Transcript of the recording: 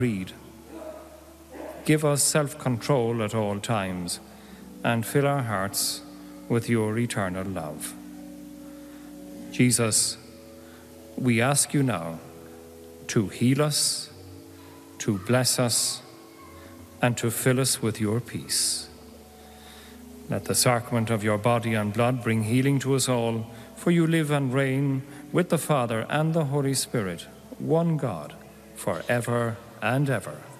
read. Give us self-control at all times and fill our hearts with your eternal love. Jesus, we ask you now to heal us, to bless us, and to fill us with your peace. Let the sacrament of your body and blood bring healing to us all, for you live and reign with the Father and the Holy Spirit, one God, forever and ever.